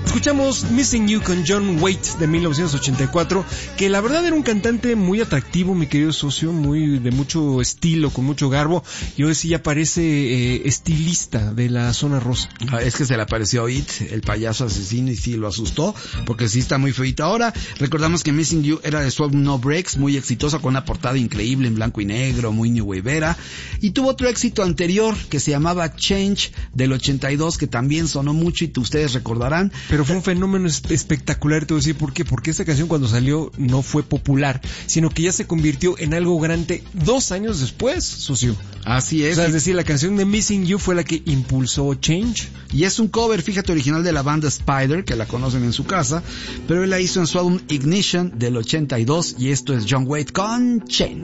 Escuchamos Missing You con John Waite de 1984, que la verdad era un cantante muy atractivo, mi querido socio, muy de mucho estilo, con mucho garbo, y hoy sí ya parece estilista de la zona rosa. Es que se le apareció It, el payaso asesino, y sí lo asustó, porque sí está muy feito ahora. Recordamos que Missing You era de su álbum No Breaks, muy exitosa, con una portada increíble en blanco y negro, muy new waveera, y tuvo otro éxito anterior que se llamaba Change del 82, que también sonó mucho y ustedes recordarán. Pero fue un fenómeno espectacular, te voy a decir por qué. Porque esta canción cuando salió no fue popular, sino que ya se convirtió en algo grande 2 años después, socio. Así es. O sea, es decir, la canción de Missing You fue la que impulsó Change. Y es un cover, fíjate, original de la banda Spider, que la conocen en su casa, pero él la hizo en su álbum Ignition del 82, y esto es John Waite con Change.